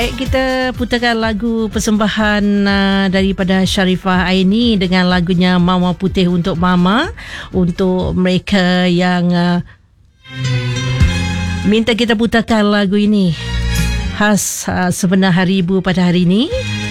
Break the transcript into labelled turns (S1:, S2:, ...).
S1: Baik, kita putarkan lagu persembahan daripada Sharifah Aini dengan lagunya Mama Putih untuk Mama, untuk mereka yang minta kita putarkan lagu ini khas sebenar Hari Ibu pada hari ini.